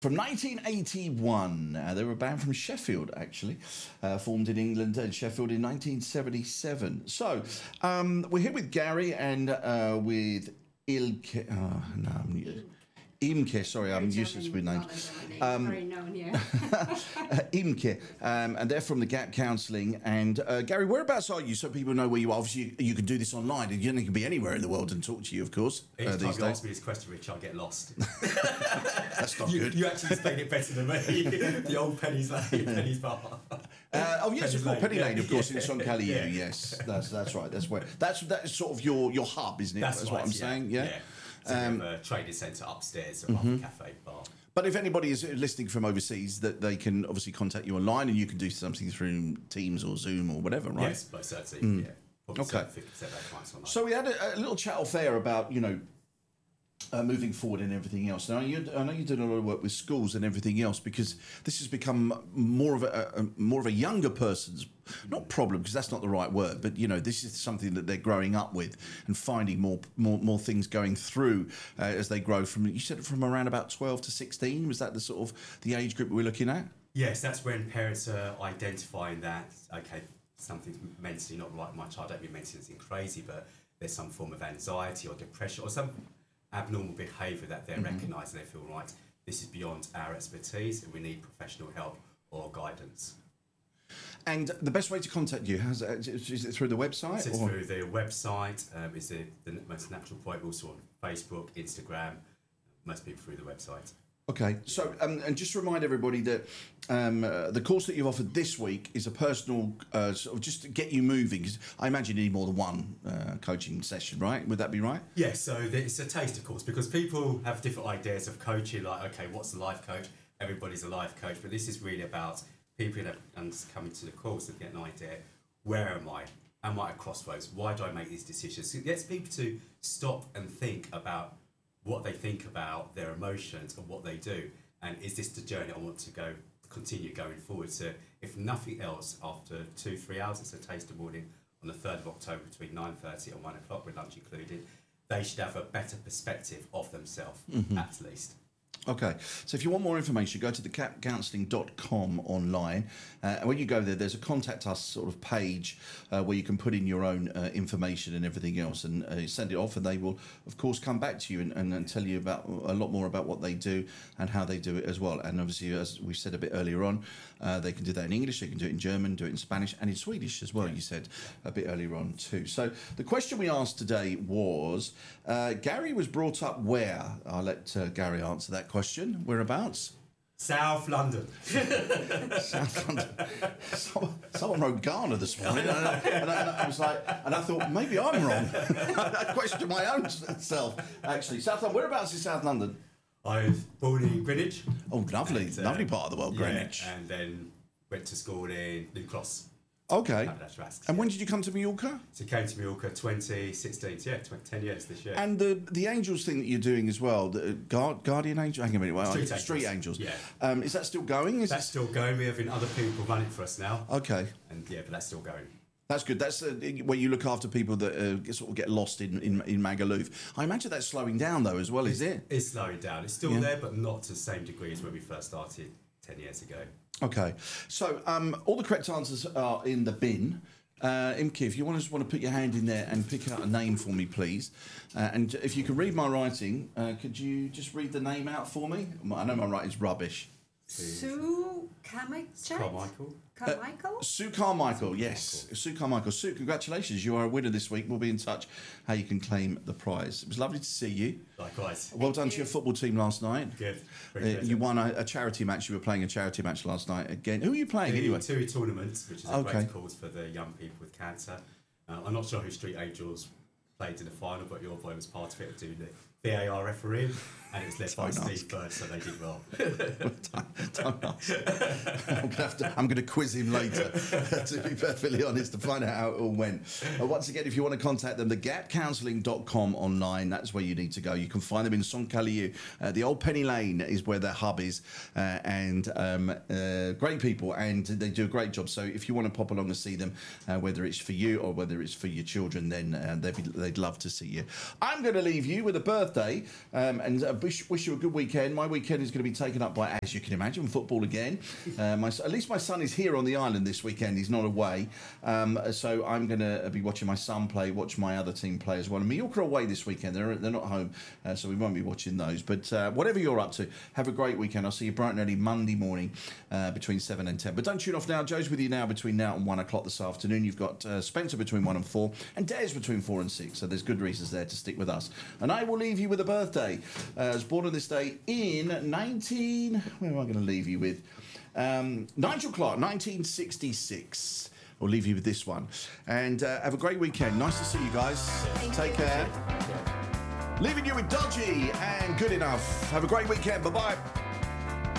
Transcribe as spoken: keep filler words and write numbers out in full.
From nineteen eighty-one, uh, they were a band from Sheffield, actually, uh, formed in England and Sheffield in nineteen seventy-seven. So, um, we're here with Gary and uh, with Ilke. Oh, no, I'm, Imke, sorry, I'm useless with names. Um, Very known, yeah. Imke, um, and they're from the Gap Counselling. And uh, Gary, whereabouts are you so people know where you are? Obviously, you, you can do this online. You can be anywhere in the world and talk to you, of course. Each uh, time these you days. ask me this question, Rich, I get lost. That's not you, good. You actually explained it better than me. The old Penny's Lane, Penny's Bar. Uh, oh yes, of course, Penny Lane, of course, yeah. in Soncaliu. Yeah. Yes, that's that's right. That's where that's that's sort of your your hub, isn't it? That's, that's right, what I'm yeah. saying. Yeah. yeah. So Um, we have a trading centre upstairs above mm-hmm. the cafe bar. But if anybody is listening from overseas, that they can obviously contact you online, and you can do something through Teams or Zoom or whatever, right? Yes, most certainly. Yeah. Probably Okay. fifty percent of our clients online. So we had a, a little chat off air about, you know, uh, moving forward and everything else. Now, you, I know you did a lot of work with schools and everything else, because this has become more of a, a more of a younger person's, not problem, because that's not the right word, but, you know, this is something that they're growing up with and finding more more, more things going through uh, as they grow from, you said from around about twelve to sixteen. Was that the sort of the age group we're looking at? Yes, that's when parents are identifying that, okay, something's mentally not right with my child. I don't mean mentally anything crazy, but there's some form of anxiety or depression or some abnormal behaviour that they're mm-hmm. recognising. They feel, right, this is beyond our expertise and we need professional help or guidance. And the best way to contact you, how's that, is it through the website? It's or? through the website, um, is the, the most natural point. We're also on Facebook, Instagram, most people through the website. Okay, so um, and just to remind everybody that um, uh, the course that you've offered this week is a personal, uh, sort of just to get you moving. 'Cause I imagine you need more than one uh, coaching session, right? Would that be right? Yes, so it's a taster course because people have different ideas of coaching. Like, okay, what's a life coach? Everybody's a life coach, but this is really about people that are coming to the course and get an idea. Where am I? Am I at crossroads? Why do I make these decisions? So it gets people to stop and think about what they think about, their emotions and what they do, and is this the journey I want to go continue going forward? So if nothing else, after two three hours, it's a taster morning on the third of October between nine thirty and one o'clock with lunch included, they should have a better perspective of themselves, mm-hmm. at least. Okay, so if you want more information, go to the gap counselling dot com online. Uh, and when you go there, there's a contact us sort of page uh, where you can put in your own uh, information and everything else and uh, send it off, and they will, of course, come back to you and, and, and tell you about a lot more about what they do and how they do it as well. And obviously, as we said a bit earlier on, uh, they can do that in English, they can do it in German, do it in Spanish and in Swedish as well, you said a bit earlier on too. So the question we asked today was, uh, Gary was brought up where? I'll let uh, Gary answer that question. Whereabouts? South London. South London. Someone, someone wrote Ghana this morning, and I, and, I, and I was like, and I thought maybe I'm wrong. I questioned my own self. Actually, South London. Whereabouts in South London? I was born in Greenwich. Oh, lovely, and, uh, lovely part of the world, yeah, Greenwich. And then went to school in New Cross. Okay. Rasks, and yeah. when did you come to Mallorca? So I came to Mallorca twenty sixteen, so yeah, twenty, ten years this year. And the the Angels thing that you're doing as well, the guard, Guardian Angel, hang on a minute, well, Street, Street Angels. Angels. Yeah. Um, is that still going? Is that's it... still going. We're having other people run it for us now. Okay. And yeah, but that's still going. That's good. That's uh, where you look after people that uh, sort of get lost in, in, in Magaluf. I imagine that's slowing down though as well, is it? It's slowing down. It's still yeah. there, but not to the same degree as when we first started ten years ago. Okay. So um, all the correct answers are in the bin. Uh, Imke, if you want to just want to put your hand in there and pick out a name for me, please. Uh, and if you can read my writing, uh, could you just read the name out for me? I know my writing's rubbish. Sue Carmichael? Carmichael. Carmichael? Uh, Sue Carmichael, yes. Sue Carmichael. Sue, congratulations. You are a winner this week. We'll be in touch how you can claim the prize. It was lovely to see you. Likewise. Well done to your football team last night. Good. Uh, you won a, a charity match. You were playing a charity match last night again. Who are you playing the anyway? Tui tournament, which is a okay. great cause for the young people with cancer. Uh, I'm not sure who Street Angels played in the final, but your boy was part of it, doing the V A R refereeing, and it was led by Don't Steve ask. Bird, so they did well. don't, don't ask. I'm gonna have to. I'm going to quiz him later. To be perfectly honest, to find out how it all went. Uh, once again, if you want to contact them, the gap counselling dot com online. That's where you need to go. You can find them in Soncaliu. Uh, the old Penny Lane is where their hub is, uh, and um, uh, great people, and they do a great job. So if you want to pop along and see them, uh, whether it's for you or whether it's for your children, then uh, they'd be, they'd love to see you. I'm going to leave you with a birthday birthday um, and uh, wish, wish you a good weekend. My weekend is going to be taken up by, as you can imagine, football again. Uh, my, at least my son is here on the island this weekend. He's not away. Um, so I'm going to be watching my son play, watch my other team play as well. And Mallorca are away this weekend. They're, they're not home, uh, so we won't be watching those. But uh, whatever you're up to, have a great weekend. I'll see you bright and early Monday morning uh, between seven and ten. But don't tune off now. Joe's with you now between now and one o'clock this afternoon. You've got uh, Spencer between one and four and Des between four and six. So there's good reasons there to stick with us. And I will leave you with a birthday. Uh, I was born on this day in nineteen... Where am I going to leave you with? Um, Nigel Clark, nineteen sixty-six. I'll leave you with this one. And uh, have a great weekend. Nice to see you guys. Thank Take you. care. Leaving you with Dodgy and Good Enough. Have a great weekend. Bye-bye.